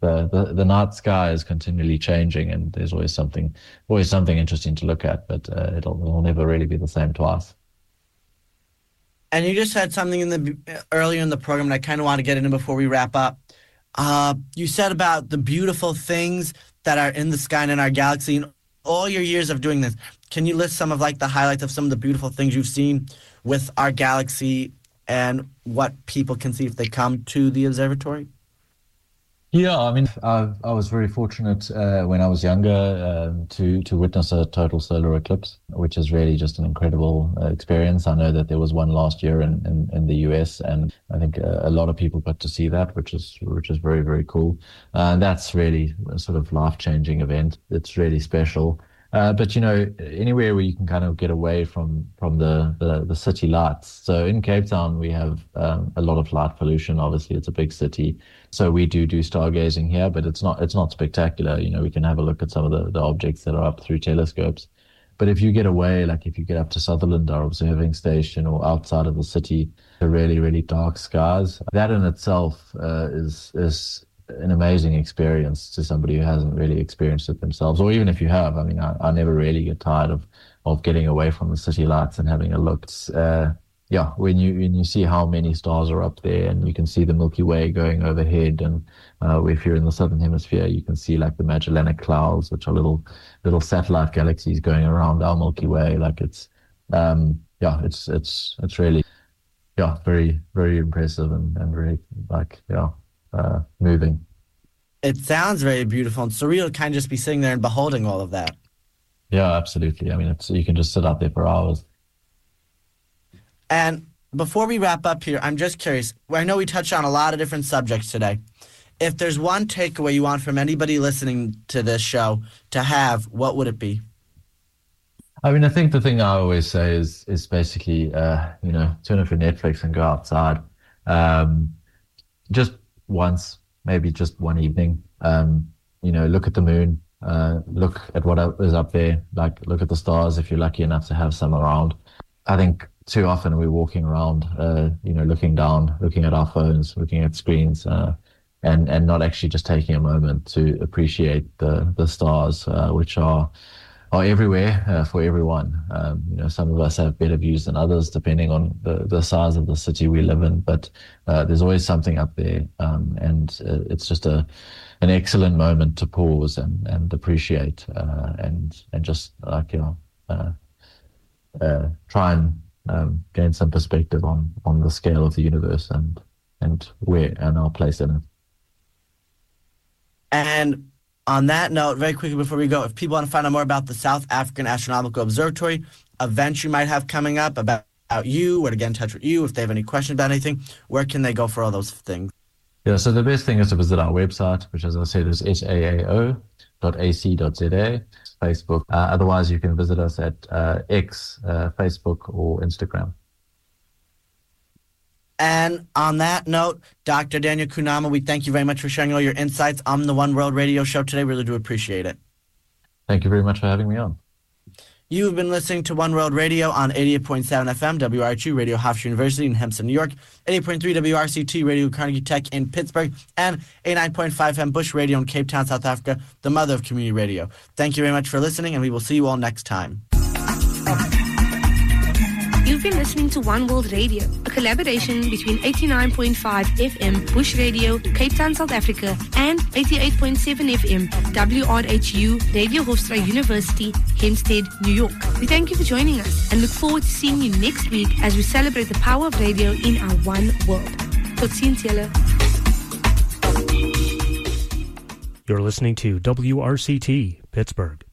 the night sky is continually changing, and there's always something interesting to look at, but it'll never really be the same twice. And you just said something earlier in the program that I kind of want to get into before we wrap up. You said about the beautiful things that are in the sky and in our galaxy. In all your years of doing this, can you list some of like the highlights of some of the beautiful things you've seen with our galaxy and what people can see if they come to the observatory? Yeah, I mean, I was very fortunate when I was younger to witness a total solar eclipse, which is really just an incredible experience. I know that there was one last year in the US, and I think a lot of people got to see that, which is very, very cool. And that's really a sort of life-changing event. It's really special. But, you know, anywhere where you can kind of get away from the city lights. So in Cape Town, we have a lot of light pollution. Obviously, it's a big city. So we do stargazing here, but it's not spectacular. You know, we can have a look at some of the objects that are up through telescopes. But if you get away, like if you get up to Sutherland, our observing station, or outside of the city, the really, really dark skies, that in itself is an amazing experience to somebody who hasn't really experienced it themselves, or even if you have. I mean, I never really get tired of getting away from the city lights and having a look. When you see how many stars are up there, and you can see the Milky Way going overhead, and if you're in the southern hemisphere, you can see like the Magellanic Clouds, which are little satellite galaxies going around our Milky Way. Like it's really very, very impressive and really moving. It sounds very beautiful and surreal to kind of just be sitting there and beholding all of that. Yeah, absolutely. I mean, you can just sit out there for hours. And before we wrap up here, I'm just curious. I know we touched on a lot of different subjects today. If there's one takeaway you want from anybody listening to this show to have, what would it be? I mean, I think the thing I always say is basically, turn off your Netflix and go outside. Just once, maybe just one evening, look at the moon, look at what is up there, like look at the stars if you're lucky enough to have some around. I think too often we're walking around, looking down, looking at our phones, looking at screens, and not actually just taking a moment to appreciate the stars, which are everywhere for everyone. Some of us have better views than others, depending on the size of the city we live in. But there's always something up there, and it's just an excellent moment to pause and appreciate, and just try and gain some perspective on the scale of the universe and our place in it. And on that note, very quickly before we go, if people want to find out more about the South African Astronomical Observatory, events you might have coming up, about you, where to get in touch with you, if they have any questions about anything, where can they go for all those things? Yeah, so the best thing is to visit our website, which, as I said, is saao.ac.za, Facebook. Otherwise, you can visit us at X, Facebook, or Instagram. And on that note, Dr. Daniel Kunama, we thank you very much for sharing all your insights on the One World Radio Show today. Really do appreciate it. Thank you very much for having me on. You have been listening to One World Radio on 88.7 FM, WRHU Radio Hofstra University in Hempstead, New York, 88.3 WRCT Radio Carnegie Tech in Pittsburgh, and 89.5 FM Bush Radio in Cape Town, South Africa, the mother of community radio. Thank you very much for listening, and we will see you all next time. You've been listening to One World Radio, a collaboration between 89.5 FM Bush Radio, Cape Town, South Africa, and 88.7 FM WRHU Radio Hofstra University, Hempstead, New York. We thank you for joining us and look forward to seeing you next week as we celebrate the power of radio in our one world. Tot ziens, julle. You're listening to WRCT, Pittsburgh.